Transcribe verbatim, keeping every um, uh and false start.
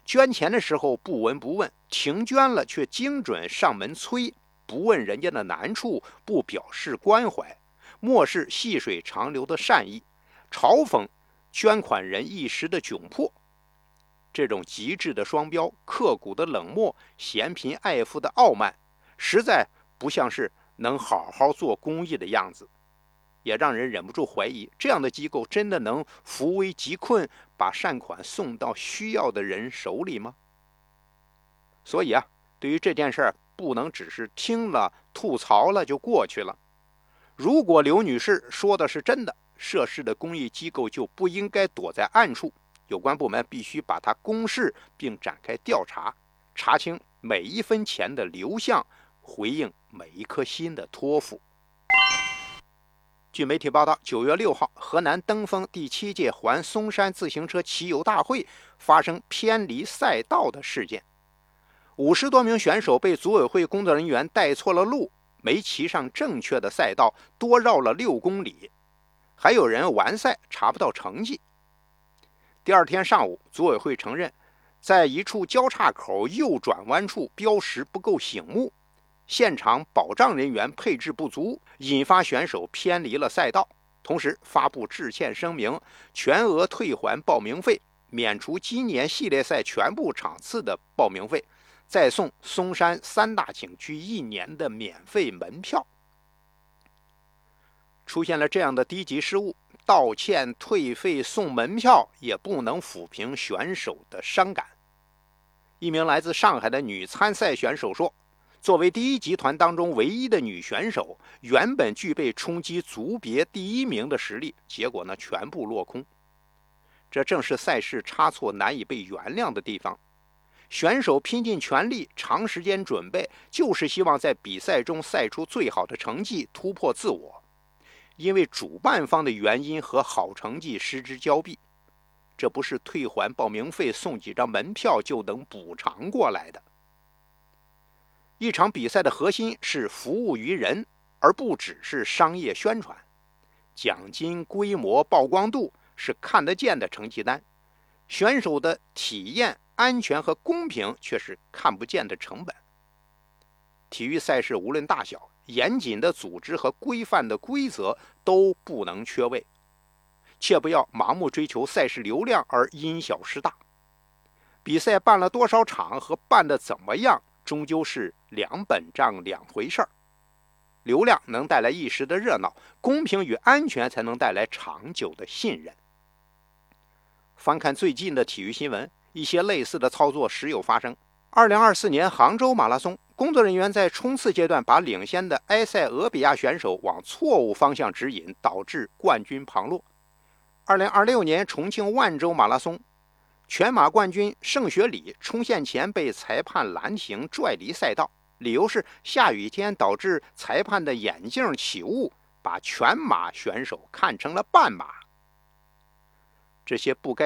捐钱的时候不闻不问，停捐了却精准上门催，不问人家的难处，不表示关怀，漠视细水长流的善意，嘲讽捐款人一时的窘迫。这种极致的双标，刻骨的冷漠，嫌贫爱富的傲慢，实在不像是能好好做公益的样子，也让人忍不住怀疑，这样的机构真的能扶危济困，把善款送到需要的人手里吗？所以啊，对于这件事儿，不能只是听了吐槽了就过去了。如果刘女士说的是真的，涉事的公益机构就不应该躲在暗处，有关部门必须把它公示并展开调查，查清每一分钱的流向，回应每一颗心的托付。据媒体报道，九月六号，河南登封第七届环松山自行车骑友大会发生偏离赛道的事件，五十多名选手被组委会工作人员带错了路，没骑上正确的赛道，多绕了六公里，还有人完赛查不到成绩。第二天上午，组委会承认，在一处交叉口右转弯处标识不够醒目，现场保障人员配置不足，引发选手偏离了赛道，同时发布致歉声明，全额退还报名费，免除今年系列赛全部场次的报名费，再送松山三大景区一年的免费门票。出现了这样的低级失误，道歉、退费、送门票也不能抚平选手的伤感。一名来自上海的女参赛选手说，作为第一集团当中唯一的女选手，原本具备冲击组别第一名的实力，结果呢全部落空。这正是赛事差错难以被原谅的地方。选手拼尽全力，长时间准备，就是希望在比赛中赛出最好的成绩，突破自我。因为主办方的原因和好成绩失之交臂，这不是退还报名费、送几张门票就能补偿过来的。一场比赛的核心是服务于人，而不只是商业宣传。奖金、规模、曝光度是看得见的成绩单，选手的体验、安全和公平却是看不见的成本。体育赛事无论大小，严谨的组织和规范的规则都不能缺位，切不要盲目追求赛事流量而因小失大。比赛办了多少场和办得怎么样，终究是两本账两回事儿。流量能带来一时的热闹，公平与安全才能带来长久的信任。翻看最近的体育新闻，一些类似的操作时有发生。二零二四年杭州马拉松，工作人员在冲刺阶段把领先的埃塞俄比亚选手往错误方向指引，导致冠军旁落。二零二六年重庆万州马拉松，全马冠军盛雪里冲线前被裁判拦停拽离赛道，理由是下雨天导致裁判的眼镜起雾，把全马选手看成了半马。这些不该